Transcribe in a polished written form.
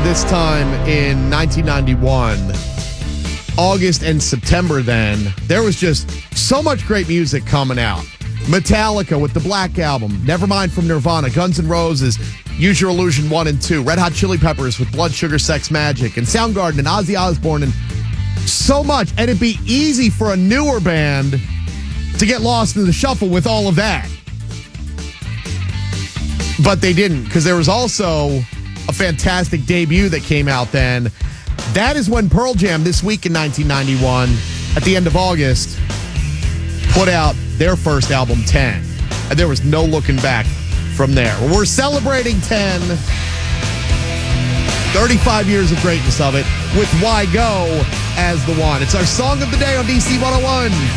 this time in 1991, August and September then, there was just so much great music coming out. Metallica with the Black Album, Nevermind from Nirvana, Guns N' Roses, Use Your Illusion 1 and 2, Red Hot Chili Peppers with Blood Sugar Sex Magik, and Soundgarden and Ozzy Osbourne, and so much. And it'd be easy for a newer band to get lost in the shuffle with all of that. But they didn't, because there was also a fantastic debut that came out then. That is when Pearl Jam, this week in 1991, at the end of August, put out their first album, 10. And there was no looking back from there. We're celebrating 10, 35 years of greatness of it, with Why Go as the one. It's our song of the day on DC 101.